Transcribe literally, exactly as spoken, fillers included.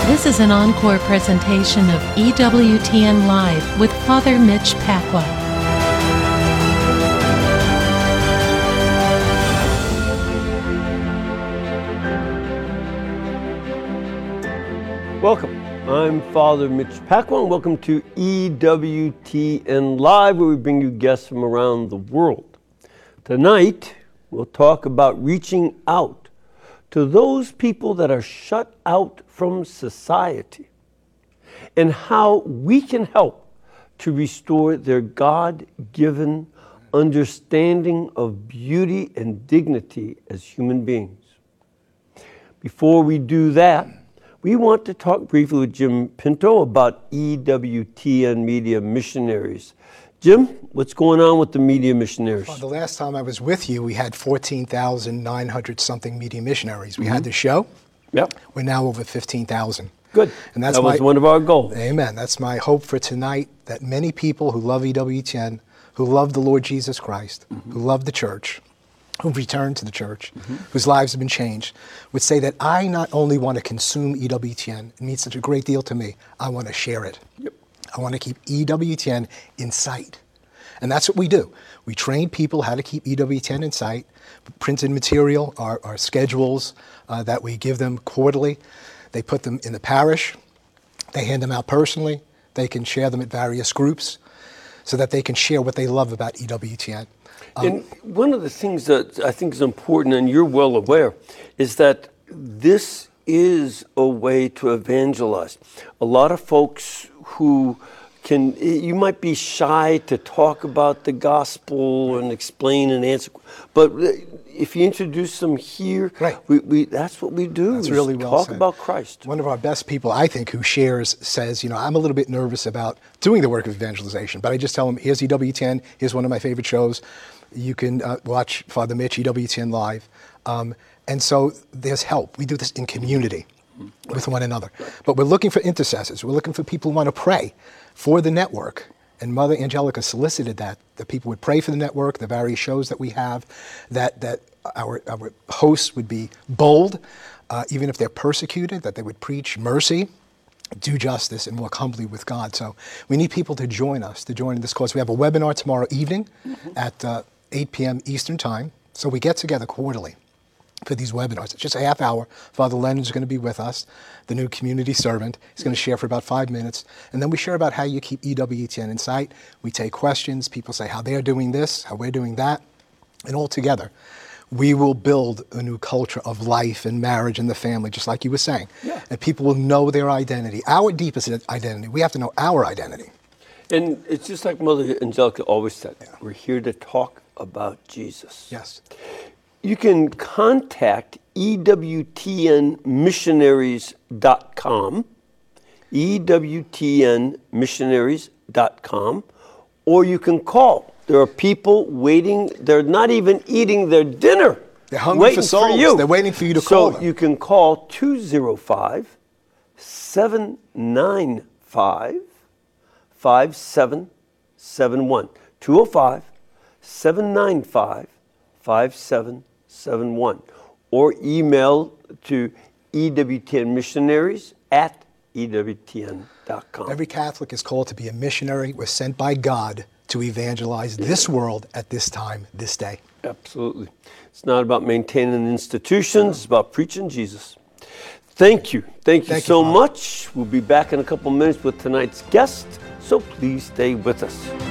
This is an encore presentation of E W T N Live with Father Mitch Pacwa. Welcome. I'm Father Mitch Pacwa, and welcome to E W T N Live, where we bring you guests from around the world. Tonight, we'll talk about reaching out to those people that are shut out from society and how we can help to restore their God-given understanding of beauty and dignity as human beings. Before we do that, we want to talk briefly with Jim Pinto about E W T N Media Missionaries. Jim, what's going on with the Media Missionaries? Well, the last time I was with you, we had fourteen thousand nine hundred something Media Missionaries. We mm-hmm. had the show. Yep. We're now over fifteen thousand. Good. And that's that was my, one of our goals. Amen. That's my hope for tonight, that many people who love E W T N, who love the Lord Jesus Christ, mm-hmm. who love the church, who've returned to the church, mm-hmm. whose lives have been changed, would say that I not only want to consume E W T N, it means such a great deal to me, I want to share it. Yep. I want to keep E W T N in sight. And that's what we do. We train people how to keep E W T N in sight, printed material, our, our schedules uh, that we give them quarterly. They put them in the parish. They hand them out personally. They can share them at various groups so that they can share what they love about E W T N. Um, and one of the things that I think is important, and you're well aware, is that this is a way to evangelize. A lot of folks who can, you might be shy to talk about the gospel and explain and answer, but if you introduce them here, right. we, we, that's what we do. That's really well talk said. about Christ. One of our best people, I think, who shares says, you know, I'm a little bit nervous about doing the work of evangelization, but I just tell them, here's E W T N, here's one of my favorite shows. You can uh, watch Father Mitch, E W T N Live. Um, and so there's help. We do this in community right. with one another. Right. But we're looking for intercessors. We're looking for people who want to pray for the network. And Mother Angelica solicited that, that people would pray for the network, the various shows that we have, that, that our, our hosts would be bold, uh, even if they're persecuted, that they would preach mercy, do justice, and walk humbly with God. So we need people to join us, to join in this cause. We have a webinar tomorrow evening mm-hmm. at uh, eight p.m. Eastern Time. So we get together quarterly for these webinars. It's just a half hour. Father Leonard's going to be with us, the new community servant. He's going to share for about five minutes. And then we share about how you keep E W T N in sight. We take questions. People say how they're doing this, how we're doing that. And all together, we will build a new culture of life and marriage and the family, just like you were saying. Yeah. And people will know their identity, our deepest identity. We have to know our identity. And it's just like Mother Angelica always said, yeah. we're here to talk about Jesus. Yes. You can contact E W T N missionaries dot com, E W T N missionaries dot com, or you can call. There are people waiting. They're not even eating their dinner. They're hungry for souls. For you. They're waiting for you to so call them. So you can call two oh five, seven nine five, five seven seven one. two oh five, seven nine five, five seven seven one. Or email to E W T N missionaries at E W T N dot com. Every Catholic is called to be a missionary. We're sent by God to evangelize this world at this time, this day. Absolutely. It's not about maintaining institutions, it's about preaching Jesus. Thank you. Thank you Thank so you, Father. much. We'll be back in a couple minutes with tonight's guest, so please stay with us.